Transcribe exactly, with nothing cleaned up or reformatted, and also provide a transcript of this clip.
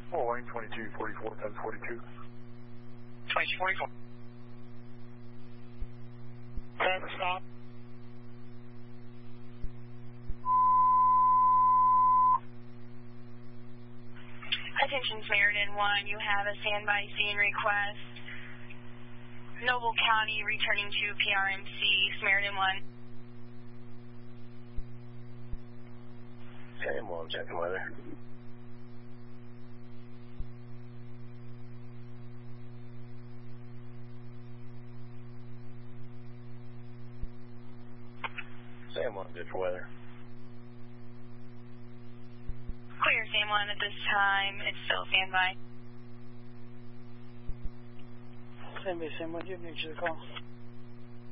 Oh, line twenty-two forty-four times forty-two. twenty-two forty-four. Driver stop. Attention Samaritan one, you have a standby scene request. Noble County returning to P R M C, Samaritan one. Okay, well, I'm checking weather. Sam one, good for weather. Clear Sam one at this time, it's still standby. Standby Sam one, do you have any to the call?